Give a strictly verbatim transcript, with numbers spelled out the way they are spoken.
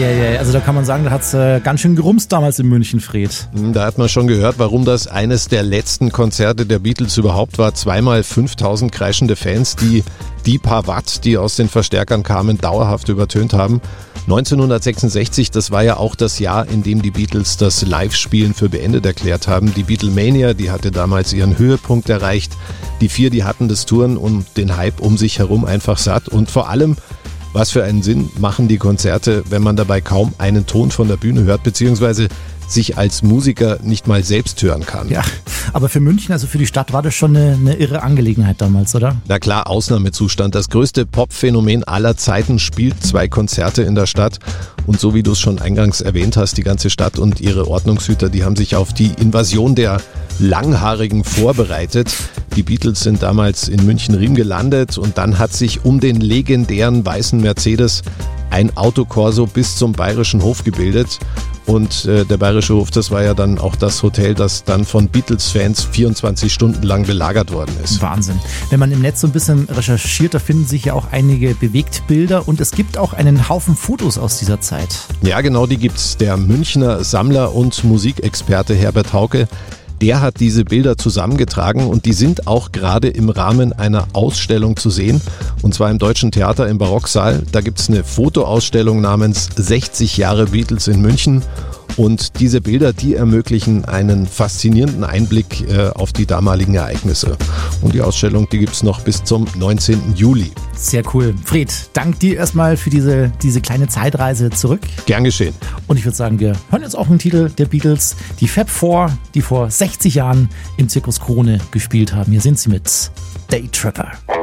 Eieiei, also da kann man sagen, da hat es äh, ganz schön gerumst damals in München, Fred. Da hat man schon gehört, warum das eines der letzten Konzerte der Beatles überhaupt war. Zweimal fünftausend kreischende Fans, die die paar Watt, die aus den Verstärkern kamen, dauerhaft übertönt haben. neunzehnhundertsechsundsechzig, das war ja auch das Jahr, in dem die Beatles das Live-Spielen für beendet erklärt haben. Die Beatlemania, die hatte damals ihren Höhepunkt erreicht. Die vier, die hatten das Touren und den Hype um sich herum einfach satt. Und vor allem, was für einen Sinn machen die Konzerte, wenn man dabei kaum einen Ton von der Bühne hört, beziehungsweise sich als Musiker nicht mal selbst hören kann. Ja, aber für München, also für die Stadt, war das schon eine, eine irre Angelegenheit damals, oder? Na klar, Ausnahmezustand. Das größte Pop-Phänomen aller Zeiten spielt zwei Konzerte in der Stadt. Und so wie du es schon eingangs erwähnt hast, die ganze Stadt und ihre Ordnungshüter, die haben sich auf die Invasion der Langhaarigen vorbereitet. Die Beatles sind damals in München-Riem gelandet und dann hat sich um den legendären weißen Mercedes ein Autokorso bis zum Bayerischen Hof gebildet. Und äh, der Bayerische Hof, das war ja dann auch das Hotel, das dann von Beatles-Fans vierundzwanzig Stunden lang belagert worden ist. Wahnsinn. Wenn man im Netz so ein bisschen recherchiert, da finden sich ja auch einige Bewegtbilder und es gibt auch einen Haufen Fotos aus dieser Zeit. Ja, genau, die gibt's. Der Münchner Sammler und Musikexperte Herbert Hauke, der hat diese Bilder zusammengetragen und die sind auch gerade im Rahmen einer Ausstellung zu sehen. Und zwar im Deutschen Theater im Barocksaal. Da gibt es eine Fotoausstellung namens sechzig Jahre Beatles in München. Und diese Bilder, die ermöglichen einen faszinierenden Einblick äh, auf die damaligen Ereignisse. Und die Ausstellung, die gibt es noch bis zum neunzehnten Juli. Sehr cool. Fred, dank dir erstmal für diese, diese kleine Zeitreise zurück. Gern geschehen. Und ich würde sagen, wir hören jetzt auch einen Titel der Beatles, die Fab Four, die vor sechzig Jahren im Zirkus Krone gespielt haben. Hier sind sie mit Day Tripper.